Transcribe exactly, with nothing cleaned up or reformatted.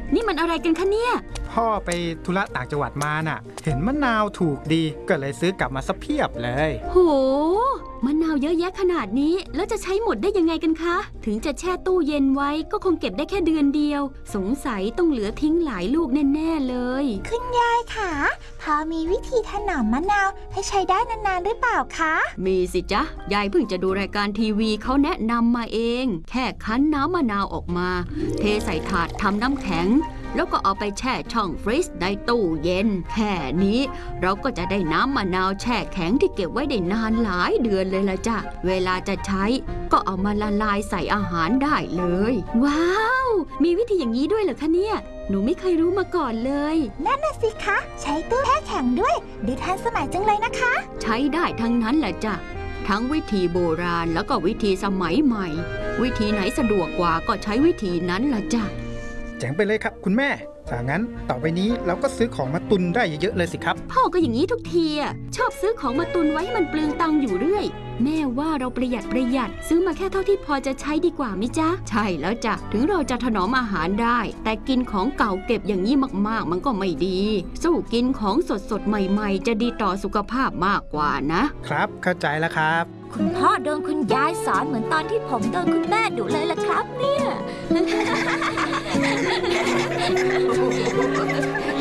นี่มันอะไรกันคะเนี่ยพ่อไปธุระต่างจังหวัดมาน่ะเห็นมะนาวถูกดีก็เลยซื้อกลับมาซะเพียบเลยโหมะนาวเยอะแยะขนาดนี้แล้วจะใช้หมดได้ยังไงกันคะถึงจะแช่ตู้เย็นไว้ก็คงเก็บได้แค่เดือนเดียวสงสัยต้องเหลือทิ้งหลายลูกแน่ๆเลยคุณยายคะพอมีวิธีถนอมมะนาวให้ใช้ได้นานๆหรือเปล่าคะมีสิจ๊ะยายเพิ่งจะดูรายการทีวีเขาแนะนำมาเองแค่คั้นน้ำมะนาวออกมาเทใส่ถาดทำน้ำแข็งแล้วก็เอาไปแช่ช่องฟรีซในตู้เย็นแค่นี้เราก็จะได้น้ำมะนาวแช่แข็งที่เก็บไว้ได้นานหลายเดือนเลยละจ้ะเวลาจะใช้ก็เอามาละลายใส่อาหารได้เลยว้าวมีวิธีอย่างนี้ด้วยเหรอคะเนี่ยหนูไม่เคยรู้มาก่อนเลยนั่นน่ะสิคะใช้ตู้แช่แข็งด้วยดูทันสมัยจังเลยนะคะใช้ได้ทั้งนั้นแหละจ้ะทั้งวิธีโบราณแล้วก็วิธีสมัยใหม่วิธีไหนสะดวกกว่าก็ใช้วิธีนั้นล่ะจ้ะแจ๋งไปเลยครับคุณแม่ถ้างั้นต่อไปนี้เราก็ซื้อของมาตุนได้เยอะๆเลยสิครับพ่อก็อย่างนี้ทุกทีอ่ะชอบซื้อของมาตุนไว้ให้มันเปลืองตังค์อยู่เรื่อยแม่ว่าเราประหยัดประหยัดซื้อมาแค่เท่าที่พอจะใช้ดีกว่ามิจ๊ะใช่แล้วจ้ะถึงเราจะถนอมอาหารได้แต่กินของเก่าเก็บอย่างนี้มากๆมันก็ไม่ดีสู้กินของสดๆใหม่ๆจะดีต่อสุขภาพมากกว่านะครับเข้าใจแล้วครับคุณพ่อโดนคุณยายสอนเหมือนตอนที่ผมโดนคุณแม่ดุเลยล่ะครับเนี่ย